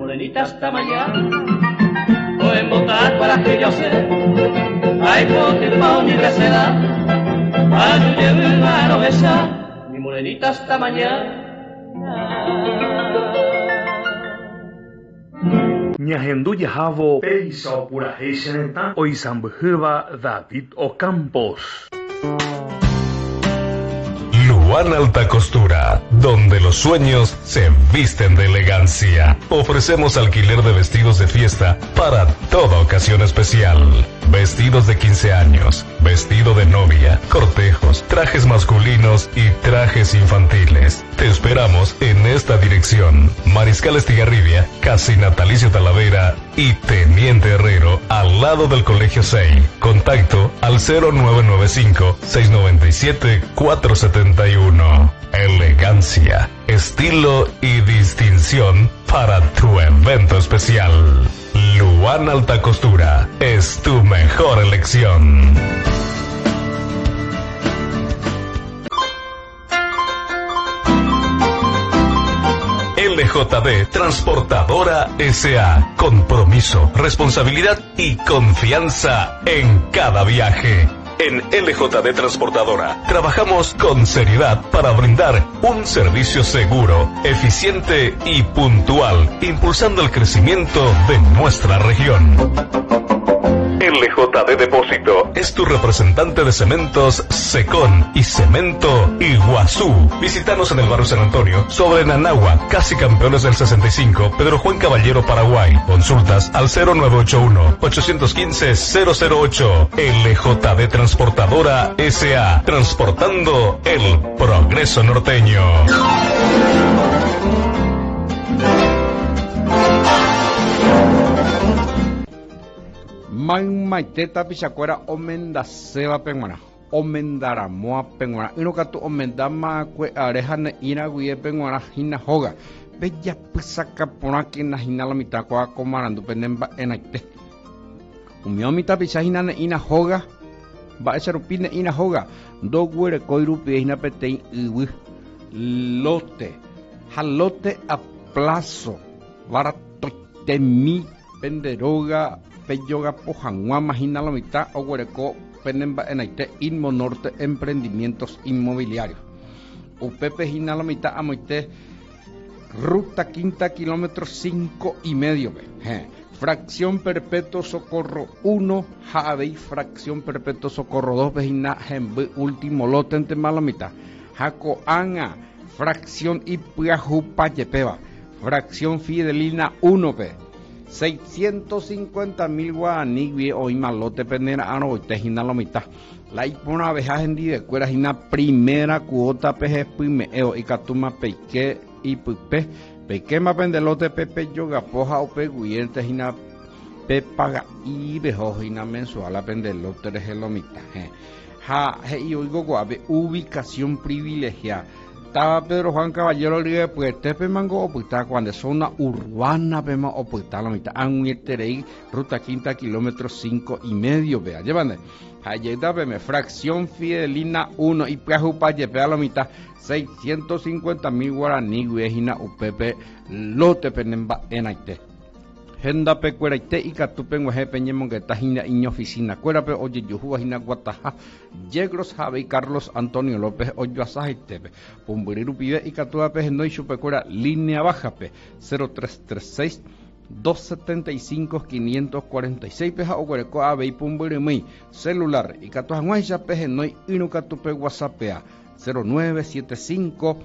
morenita hasta mañana, o en botas para que yo sé, hay poco ni receda, ayúdeme a no besar, mi morenita hasta mañana. Ñahendu yahavo peiso pura heiseneta oisambuhuba David Ocampos. Luan Alta Costura, donde los sueños se visten de elegancia. Ofrecemos alquiler de vestidos de fiesta para toda ocasión especial. Vestidos de 15 años, vestido de novia, cortejos, trajes masculinos y trajes infantiles. Te esperamos en esta dirección: Mariscal Estigarribia, casi Natalicio Talavera y Teniente Herrero, al lado del Colegio 6. Contacto al 0995-697-471. Elegancia, estilo y distinción para tu evento especial. Luan Alta Costura es tu mejor elección. LJD Transportadora S.A. Compromiso, responsabilidad y confianza en cada viaje. En LJD Transportadora trabajamos con seriedad para brindar un servicio seguro, eficiente y puntual, impulsando el crecimiento de nuestra región. LJD Depósito es tu representante de cementos Secón y Cemento Iguazú. Visítanos en el barrio San Antonio, sobre Nanagua, casi campeones del 65, Pedro Juan Caballero, Paraguay. Consultas al 0981-815-008. LJD Transportadora S.A. Transportando el progreso norteño. Man maiteta pichacuera omenda seba penguana, omendara moa penguana, inokatu omendama kwe arejane ina guie penguana hina hoga, bella pisaka ponaki na hina la mitad kwa komarandu penemba enaite. Umio mitad pichahina ne ina hoga, ba echarupine ina hoga, do guere koirupi hina petein iwi, lote, jalote a plazo, baratoitemi, penderoga, Peyoga Pojangua, Magina la mitad, Oguereco, Penemba Enaite, Inmo Norte, Emprendimientos Inmobiliarios. UPP Gina la mitad, Amoite, Ruta Quinta, kilómetro 5,5. Fracción Perpetuo Socorro 1, Javei, Fracción Perpetuo Socorro 2, Vejina, Gembe, último lote en Temalamita. Jaco Anga, Fracción Ipiajupa Yepeba, Fracción Fidelina 1P. 650,000 guaraní hoy malote penera anoite hina la mitad. La ipona abeja hendi de cuera hina primera cuota peje primeo y catuma peike y pupe peike ma pendelote pepe yoga poja o peguyente hina pepaga y bejo hina mensual a pendelote de la mitad. Ja y oigo guave ubicación privilegiada. Estaba Pedro Juan Caballero Ligue Puerto Pemango Opuita cuando zona urbana Pema Opuita la mitad Anguiterei ruta quinta kilómetro 5,5 vea llevan Ayeda Peme fracción Fidelina 1 y Piajupa Yepea la mitad 650,000 guaraní Guejina UPP lote penemba enaite Henda pe cueraite y catupen guaje peñemon que tajina iño oficina cuerape oye yujuba hina guataja Yegros Javi Carlos Antonio López oyo asajetepe pumburiru pide y catuape no y chupecuera línea baja pe 0336 275-546 peja o guareco ave y pumburimui celular y catuanguaya peje no y inucatupe whatsappea 0975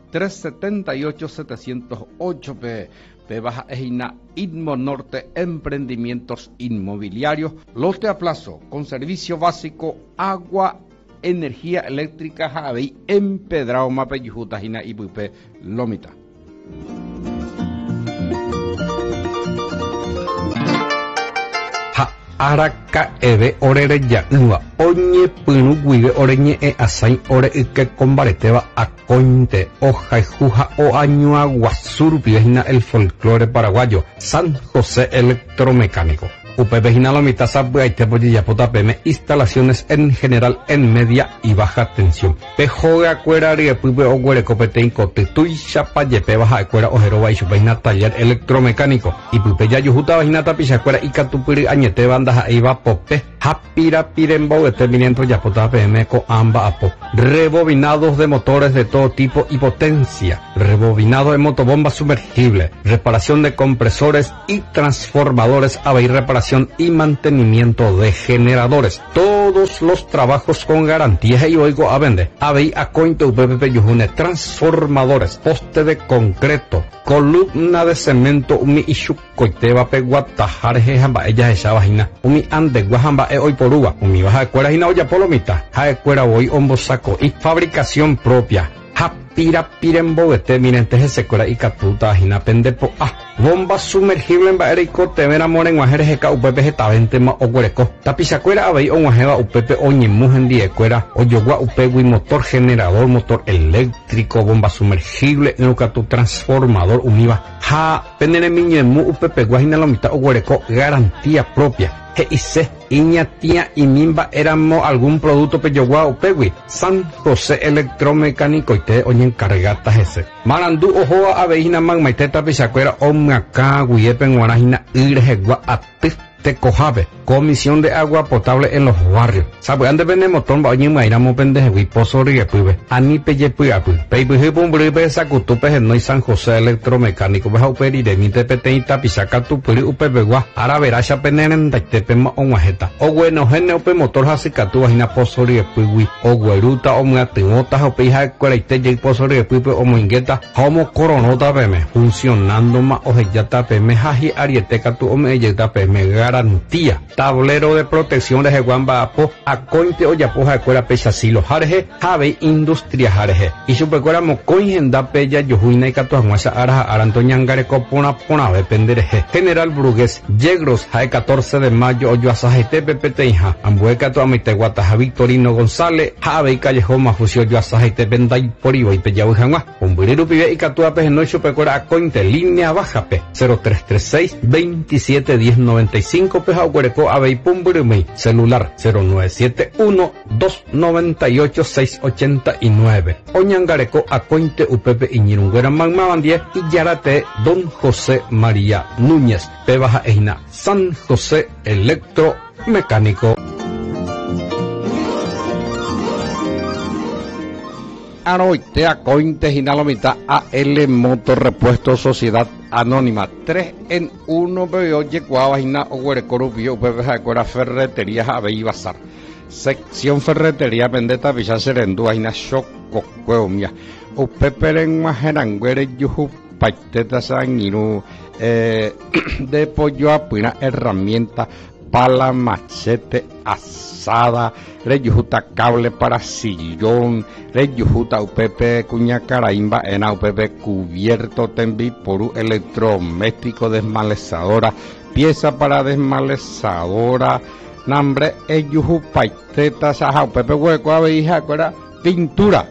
378-708 P baja ejina Inmo Norte Emprendimientos Inmobiliarios lote a plazo con servicio básico agua energía eléctrica Javi empedrado mape yujuta jina ipupe lomita Araka eve orere ya uva oñe punu guive oreñe e asai ore ike combareteba a cointe hoja y juja o año aguazuru pidejina el folclore paraguayo San José Electromecánico UPP Hinalomita Sabbaite Yapota PM, instalaciones en general en media y baja tensión. Pejoga cuera riepube o guarecopete Tui Chapa Yepe baja cuera ojero baixupeina taller electromecánico. Y pupe ya yujuta vaginata pichacuera y catupiri añete bandas iba pope. Hapira pirembo determinando Yapota PM co amba apo. Rebobinados de motores de todo tipo y potencia. Rebobinado de motobombas sumergibles. Reparación de compresores y transformadores. Habéis reparación y mantenimiento de generadores. Todos los trabajos con garantía y oigo a vender. Habéis a cointe UPP Yujune transformadores, poste de concreto, columna de cemento, umi ishu coiteba peguatajar jamba ella esa vagina, umi ande guajamba hoy por uva, umi baja cuera hina olla polomita, ja cuera hoy hombo saco y fabricación propia. Pira piremboguete minentes secuela y catuta hina pendepo bomba sumergible en baerico temera moren guajeres eka UPP getavente ma oguereco tapizacuera abei onguajeva UPP oñimujen diecuera oyogua upegui motor generador motor eléctrico bomba sumergible enucatu transformador univa ha penere miñemu UPP guajina lomita oguereco garantía propia. GIC, Iñatia y Mimba éramos algún producto peyogua upegui. San José Electromecánico y te oyen cargata ese. Marandú ojoa abeina man maiteta pisacuera omaka guiepen guarajina irjegua atif te cojabe. Comisión de agua potable en los barrios. Sabe ande vende motor ba oñi mairamo pendeje wi pozo riepuibe. Ani peye puiapu. Peibuhe pumbribe sacutupe no y San José Electromecánico. Baja uperi de mi tepeteita pisaca tu puri upebegua. Ara verasha peneren daitepema onguajeta. O bueno gene upe motor hasicatu vagina pozo riepuiwi. O gueruta o muatimota o peija cuereite y pozo riepuibe o moingueta. Homo coronota peme. Funcionando ma ojeyata peme. Jaji arieteca tu omeyeta peme. Garantía. Tablero de protección de Jeguamba Apo, Acointe o Yapoja de Cuera Pecha Silo Jarje, Jave Industria Jarje. Y su pecuera Mocoin da Pella, Yojuina y Catuamuasa Araja, Arantoñangare Copona, Ponave Pendereje, General Brugues, Yegros, Jae 14 de mayo, Oyuasajete Pepeteja, Ambueca Tuamiteguataja, Victorino González, Jave y Callejón Mafucio, Oyuasajete Penday, Porivo y Pellahu Janua, Umbiriru Pibe y Catuape, no su pecuera Acointe, línea baja P, 0336 27 1095 Peja Huereco Abey Pumburumi, celular 0971-298-689. Oñangareco Acointe UPP Iñirunguera Magmabandie y Yarate Don José María Núñez, Pebaja Eina, San José Electromecánico. Aroite Acointe Ginalomita AL Motor Repuesto Sociedad Anónima 3 en 1 bebé oye guavajina o huerecorubio bebé jacuera ferretería Abey Bazar sección ferretería vendeta villa serendú ajina choco cueumia upeperen majeranguere yuju paiteta sangiru de pollo apina herramienta pala machete asada reyujuta cable para sillón reyujuta UPP cuña caraimba en UPP cubierto tembi por electrodoméstico desmalezadora pieza para desmalezadora nambre eyuju paiteta saja UPP hueco abeija cuera pintura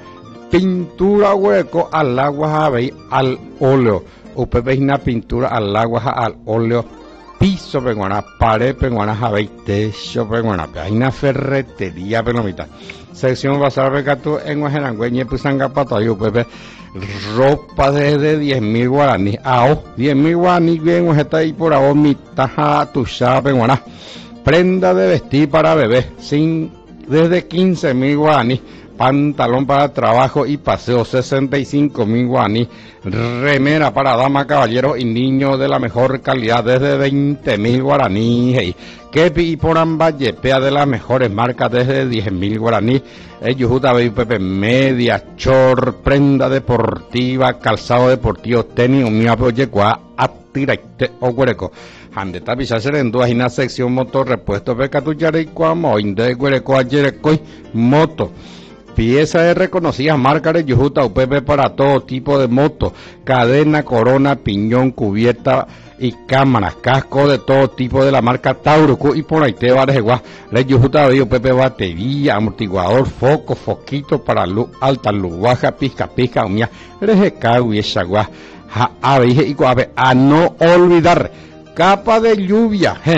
hueco al agua abeí al óleo UPP una pintura al agua al óleo piso penguana, pared penguana, jabe, techo penguana, hay una ferretería pelomita. Sección Bazar Becatu en Guajerangüeñe, Pusanga Patoyo, Pepe, ropa desde 10.000 guaraníes, 10.000 guaraníes, bien, está ahí por ahora, mitaja, tuya penguana. Prenda de vestir para bebé, desde 15.000 guaraníes. Pantalón para trabajo y paseo 65.000 guaraníes, remera para dama, caballero y niño de la mejor calidad desde 20.000 guaraníes, kepi y poramba yepea de las mejores marcas desde 10.000 guaraníes, yujuta pepe media, chor, prenda deportiva, calzado deportivo, tenis, umia proyecua, atiraite o huereco. Hande tapisa serendo ajina sección motor repuesto pecatuyare y cuamo inde huereco ayerecoy moto. Piezas de reconocidas marcas de Yujuta UPP para todo tipo de motos, cadena, corona, piñón, cubierta y cámara, casco de todo tipo de la marca Taurucu y por ahí te va de Yujuta UPP batería, amortiguador, foco, foquito para luz alta, luz baja, pizca, umia, rejecago y esa guá, a no olvidar, capa de lluvia,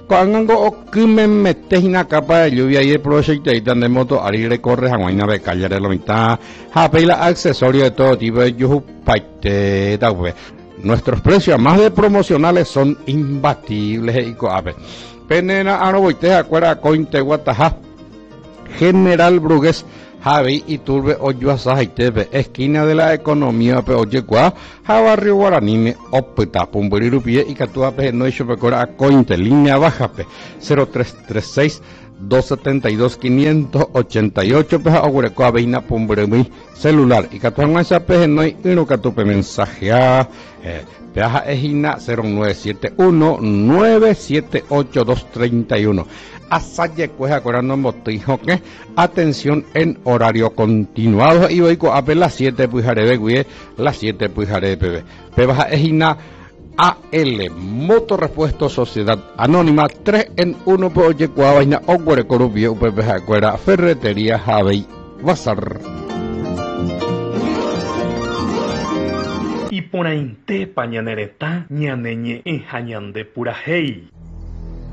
coangango o que me metes una capa de lluvia y el proyecto de moto ari recorre Hanguaina de calle de la mitad, japela accesorios de todo tipo de yujupaite, nuestros precios más de promocionales son imbatibles y coape. Penena Aroboite acuerda cointe guataja General Brugués Javi y Turbe Oyuasajaitepe, esquina de la economía Peoyecua, Jabarrio Guaranime, Opeta, Pumburirupi y Catuape, no hecho pecora a Cointe, línea baja 0336 272 588 peja Ogurecoa Veina Pumburumi celular y Catuan Sape no hay uno Catupe mensajea peaja ejina 0971 978 231 Asaye cueja corando en botijo que atención en horario continuado y hoy con las 7 pujaré de las 7 pujaré de PB pebaja ejina AL Motorrepuesto Sociedad Anónima 3 en 1 por Oyecoa Vaina Ogüere Corubio UPPJ Cuera Ferretería Javey Bazar y por ahí te pañanereta ñaneñe en Jañán de Purajei.